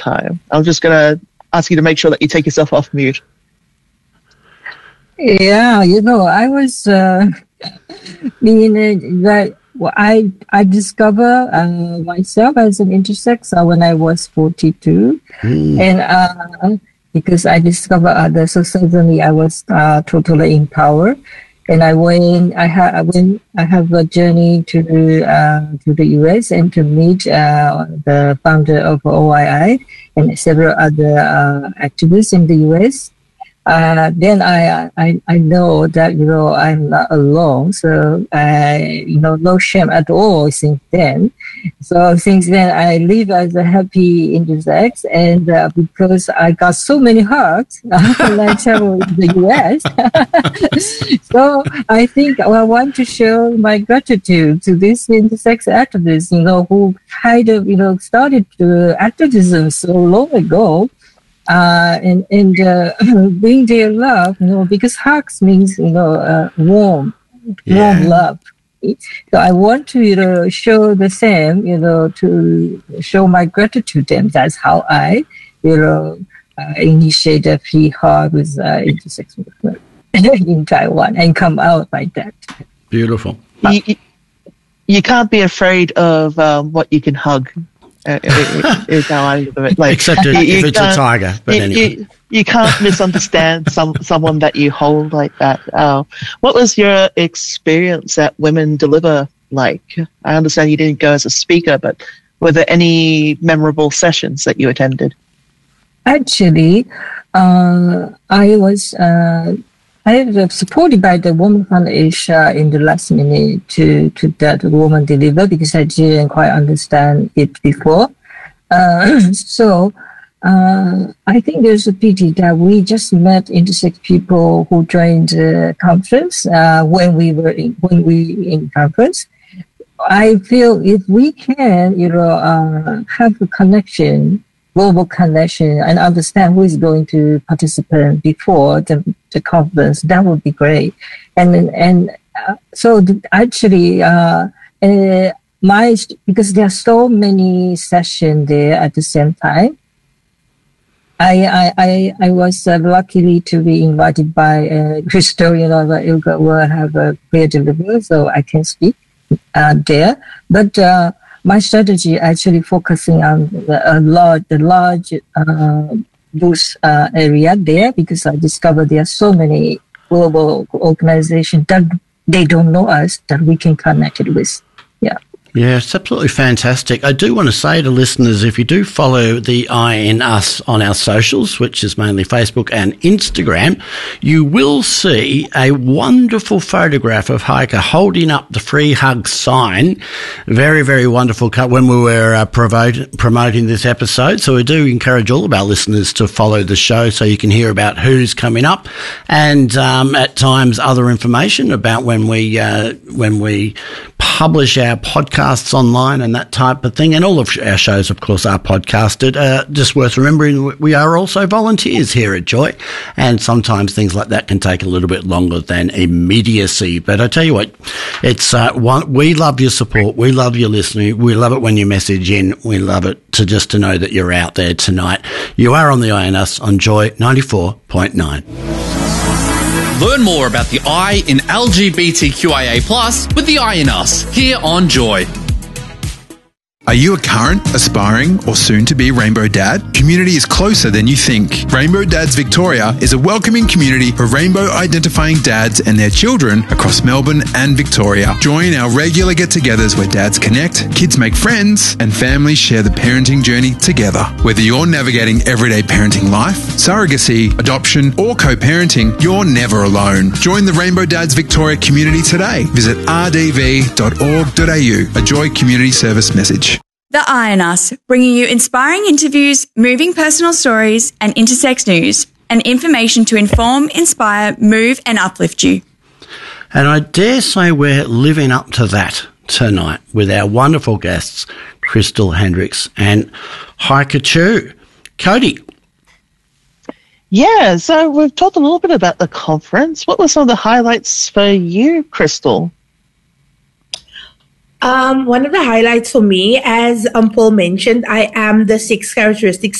time. I'm just going to ask you to make sure that you take yourself off mute. Yeah, I was I discovered myself as an intersex when I was 42, and because I discovered that so suddenly I was totally empowered, and I have a journey to the US and to meet the founder of OII and several other activists in the US. Then I know that I'm not alone, so no shame at all since then. So since then I live as a happy intersex, and because I got so many hugs when I travel to the US, so I think I want to show my gratitude to these intersex activists, who kind of started activism so long ago. And bring their love, because hugs means, warm love. So I want to, show the same, to show my gratitude to them. That's how I, initiate a free hug with intersex movement in Taiwan and come out like that. Beautiful. You can't be afraid of what you can hug. Is how I look at it. Like, except if it's a tiger. But anyway. You can't misunderstand someone that you hold like that. What was your experience at Women Deliver like? I understand you didn't go as a speaker, but were there any memorable sessions that you attended? Actually, I was supported by the Women Fund Asia in the last minute to that Woman Deliver, because I didn't quite understand it before. So I think there's a pity that we just met intersex people who joined the conference when we in conference. I feel if we can, have a connection, global connection, and understand who is going to participate before the conference, that would be great. So actually, because there are so many sessions there at the same time, I was lucky to be invited by Crystal, that Ilka will have a prayer delivery, so I can speak there. But my strategy actually focusing on the large booth area there, because I discovered there are so many global organizations that they don't know us, that we can connect it with. Yeah. Yeah, it's absolutely fantastic. I do want to say to listeners, if you do follow the I in Us on our socials, which is mainly Facebook and Instagram, you will see a wonderful photograph of Heike holding up the free hug sign. Very, very wonderful cut when we were promoting this episode. So we do encourage all of our listeners to follow the show so you can hear about who's coming up, and at times other information about when we publish our podcasts online and that type of thing. And all of our shows, of course, are podcasted. Just worth remembering, we are also volunteers here at Joy, and sometimes things like that can take a little bit longer than immediacy. But I tell you what, it's we love your support. We love your listening. We love it when you message in. We love it to know that you're out there tonight. You are on the I in Us on Joy 94.9. Learn more about the I in LGBTQIA+ with the I in Us here on Joy. Are you a current, aspiring, or soon-to-be Rainbow Dad? Community is closer than you think. Rainbow Dads Victoria is a welcoming community for rainbow-identifying dads and their children across Melbourne and Victoria. Join our regular get-togethers where dads connect, kids make friends, and families share the parenting journey together. Whether you're navigating everyday parenting life, surrogacy, adoption, or co-parenting, you're never alone. Join the Rainbow Dads Victoria community today. Visit rdv.org.au, a Joy Community Service message. The I in Us, bringing you inspiring interviews, moving personal stories, and intersex news, and information to inform, inspire, move, and uplift you. And I dare say we're living up to that tonight with our wonderful guests, Crystal Hendricks and Heike Chu. Cody. Yeah, so we've talked a little bit about the conference. What were some of the highlights for you, Crystal? One of the highlights for me, as Paul mentioned, I am the 6 characteristics